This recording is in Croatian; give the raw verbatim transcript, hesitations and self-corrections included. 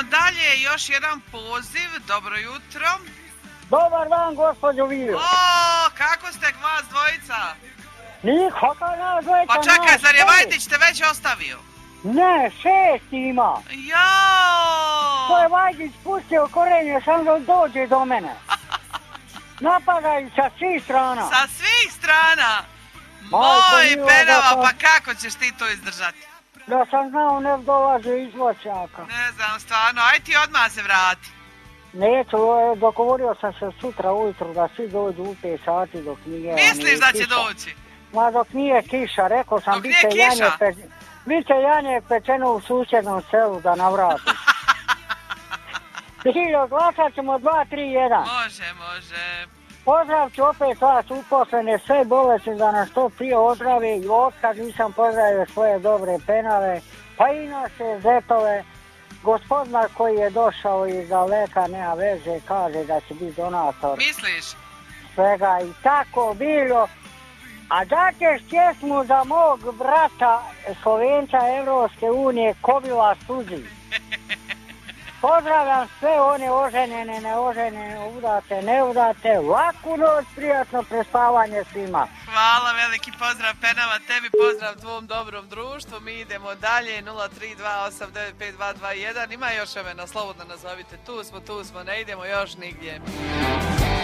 idemo dalje, još jedan poziv, dobro jutro. Dobar dan, gospođo Viljo. O, kako ste vas dvojica? Nikako nas dvojica. Pa čekaj, zar je Vajdić te već ostavio? Ne, šest ima. Jao! To je Vajdić pustio korenje, sam da dođe do mene. Napadaju sa svih strana. Sa svih strana? Majko Moj mila, Penava, da sam- pa kako ćeš ti to izdržati? Da sam znao ne dolaze iz voćaka. Ne znam, stvarno, aj ti odmah se vrati. Neću, e, dogovorio sam se sutra ujutru da svi dođu u pet sati dok nije... Misliš da će kiša. doći? Ma dok nije kiša, rekao sam, Dok bit će nije kiša? janje, pe... bit će janje pečeno u susjednom selu da navrati. Viljo, glasat ćemo dva, tri, jedan. Može, može. Pozdrav ću opet vas uposlene, sve bolesti da nas što prije ozdrave i otkad nisam pozdravio svoje dobre Penave, pa i naše zetove. Gospodina koji je došao iz daleka, nema veze, kaže da će biti donator Misliš? svega i tako bilo. A daćeš pjesmu za mog brata Slovenca Evropske unije Kobila Suzi. Pozdravljam sve one oženjene, neoženjene, udate, neudate. Laku noć, prijatno prespavanje svima. Hvala, veliki pozdrav Penava, tebi pozdrav tvom dobrom društvu. Mi idemo dalje, nula tri dva osam devet pet dva dva jedan. Ima još vremena, slobodno nazovite. Tu smo, tu smo, ne idemo još nigdje.